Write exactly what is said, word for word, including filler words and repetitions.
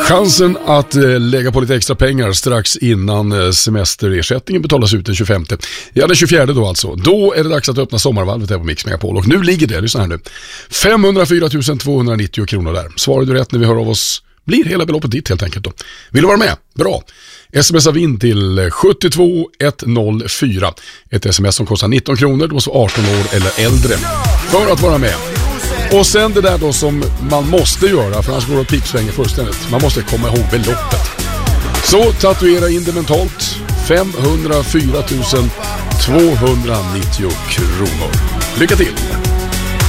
Chansen att eh, lägga på lite extra pengar strax innan eh, semesterersättningen betalas ut den tjugofemte. Ja, den tjugofjärde då alltså. Då är det dags att öppna sommarvalvet här på Mix Megapol. Och nu ligger det, lyssna här nu, femhundrafyra tusen tvåhundranittio kronor där. Svarar du rätt när vi hör av oss blir hela beloppet ditt helt enkelt då. Vill du vara med? Bra. Smsa in till sjuttiotvå etthundrafyra. Ett sms som kostar nitton kronor, du måste vara arton år eller äldre för att vara med. Och sen det där då som man måste göra, för annars går det att piksvänga fullständigt. Man måste komma ihåg beloppet. Så tatuera in det mentalt. femhundrafyra tusen tvåhundranittio kronor. Lycka till!